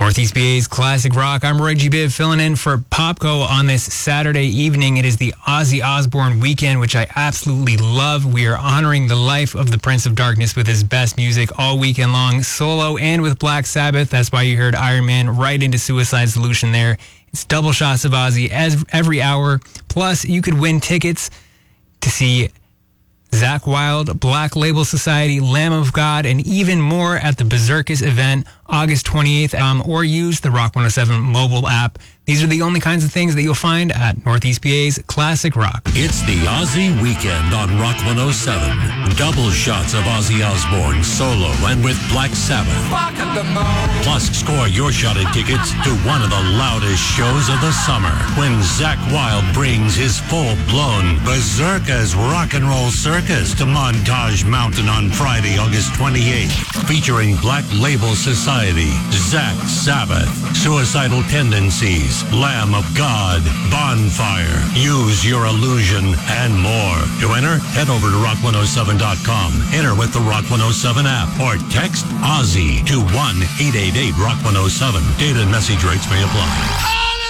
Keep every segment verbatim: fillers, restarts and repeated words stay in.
Northeast B A's Classic Rock. I'm Roy G. Biv filling in for Popco on this Saturday evening. It is the Ozzy Osbourne weekend, which I absolutely love. We are honoring the life of the Prince of Darkness with his best music all weekend long, solo and with Black Sabbath. That's why you heard Iron Man right into Suicide Solution there. It's double shots of Ozzy as every hour. Plus, you could win tickets to see Zakk Wylde, Black Label Society, Lamb of God, and even more at the Berserkis event August twenty-eighth, um, or use the Rock one oh seven mobile app. These are the only kinds of things that you'll find at Northeast P A's Classic Rock. It's the Ozzy weekend on Rock one oh seven. Double shots of Ozzy Osbourne solo and with Black Sabbath. Plus, score your shot at tickets to one of the loudest shows of the summer when Zakk Wylde brings his full-blown Berserkers Rock and Roll Circus to Montage Mountain on Friday, August twenty-eighth, featuring Black Label Society, Zakk Sabbath, Suicidal Tendencies, Lamb of God, Bonfire, Use Your Illusion, and more. To enter, head over to rock one oh seven dot com. Enter with the Rock one oh seven app or text Ozzy to one eight eight eight rock one oh seven. Data and message rates may apply.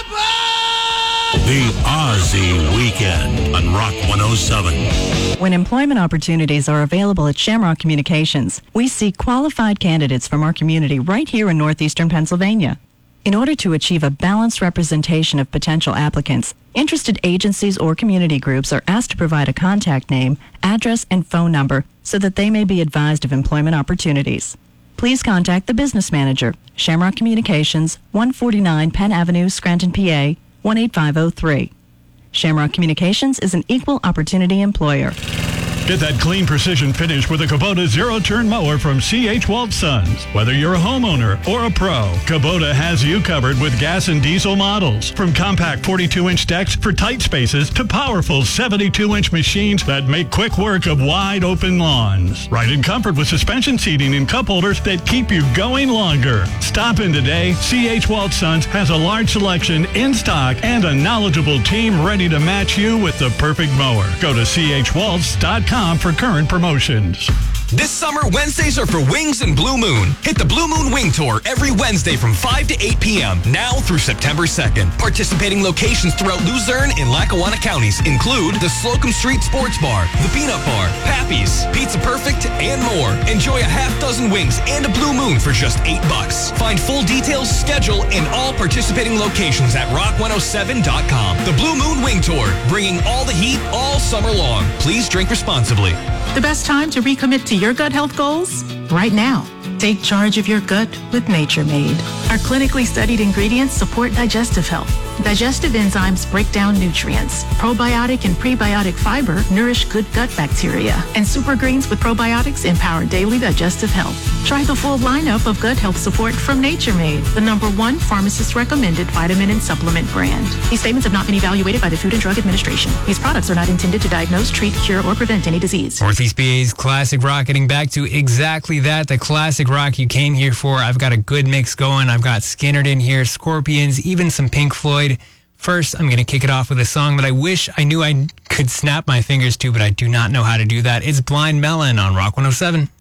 The Ozzy Weekend on Rock one oh seven. When employment opportunities are available at Shamrock Communications, we seek qualified candidates from our community right here in northeastern Pennsylvania. In order to achieve a balanced representation of potential applicants, interested agencies or community groups are asked to provide a contact name, address, and phone number so that they may be advised of employment opportunities. Please contact the business manager, Shamrock Communications, one forty-nine Penn Avenue, Scranton, P A, one eight five oh three. Shamrock Communications is an equal opportunity employer. Get that clean precision finish with a Kubota zero-turn mower from C H. Walt Sons. Whether you're a homeowner or a pro, Kubota has you covered with gas and diesel models. From compact forty-two inch decks for tight spaces to powerful seventy-two inch machines that make quick work of wide-open lawns. Ride in comfort with suspension seating and cup holders that keep you going longer. Stop in today. C H. Walt Sons has a large selection in stock and a knowledgeable team ready to match you with the perfect mower. Go to c h waltz dot com for current promotions. This summer, Wednesdays are for Wings and Blue Moon. Hit the Blue Moon Wing Tour every Wednesday from five to eight p.m. now through September second. Participating locations throughout Luzerne and Lackawanna counties include the Slocum Street Sports Bar, the Peanut Bar, Pappy's, Pizza Perfect, and more. Enjoy a half dozen wings and a Blue Moon for just eight bucks. Find full details, schedule, and all participating locations at rock one oh seven dot com. The Blue Moon Wing Tour, bringing all the heat all summer long. Please drink responsibly. The best time to recommit to your gut health goals? Right now. Take charge of your gut with Nature Made. Our clinically studied ingredients support digestive health. Digestive enzymes break down nutrients. Probiotic and prebiotic fiber nourish good gut bacteria. And super greens with probiotics empower daily digestive health. Try the full lineup of gut health support from Nature Made, the number one pharmacist-recommended vitamin and supplement brand. These statements have not been evaluated by the Food and Drug Administration. These products are not intended to diagnose, treat, cure, or prevent any disease. Northeast B A's Classic Rock, getting back to exactly that, the Classic Rock you came here for. I've got a good mix going. I've got Skynyrd in here, Scorpions, even some Pink Floyd. First, I'm going to kick it off with a song that I wish I knew I could snap my fingers to, but I do not know how to do that. It's Blind Melon on Rock one oh seven.